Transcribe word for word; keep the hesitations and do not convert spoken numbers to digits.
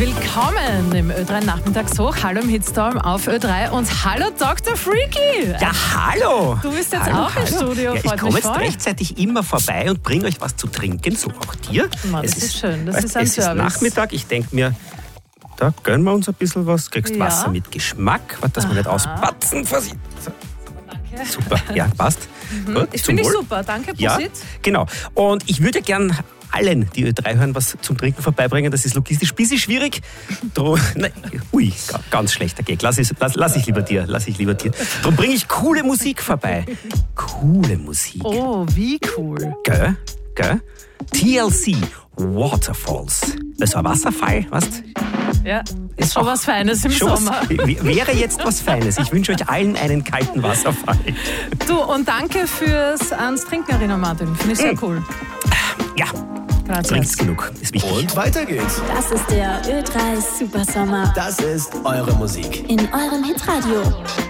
Willkommen im Ö drei Nachmittagshoch. Hallo im Hitstorm auf Ö drei und hallo Doktor Freaky. Ja, hallo. Du bist jetzt hallo, auch im hallo. Studio. Ja, ich komme jetzt rechtzeitig immer vorbei und bringe euch was zu trinken, so auch dir. Na, das es ist schön, das weißt, ist ein es Service. Es ist Nachmittag, ich denke mir, da gönnen wir uns ein bisschen was, kriegst Ja. Wasser mit Geschmack, dass wir nicht auspatzen. Vorsicht. So. Danke. Super, ja, passt. Mhm. Gut, Ich zum finde ich Wohl. super, danke, Ja, Prosit. genau. Und ich würde gern allen, die Ö drei hören, was zum Trinken vorbeibringen. Das ist logistisch ein bisschen schwierig. Drum, nein, ui, ganz schlechter Gag. Lass ich, lass, lass ich lieber dir. Lass ich lieber dir. Darum bringe ich coole Musik vorbei. Coole Musik. Oh, wie cool. Gell? Gell? T L C, Waterfalls. Das ist ein Wasserfall, weißt du? Ja, ist schon was Feines im Schon was- Sommer. w- Wäre jetzt was Feines. Ich wünsche euch allen einen kalten Wasserfall. Du, und danke fürs ans Trinken erinnern, Martin. Finde ich sehr cool. Ja, Gracias. trinkt's genug. Ist wichtig. Und weiter geht's. Das ist der Ö drei Supersommer Das ist eure Musik. in eurem Hitradio.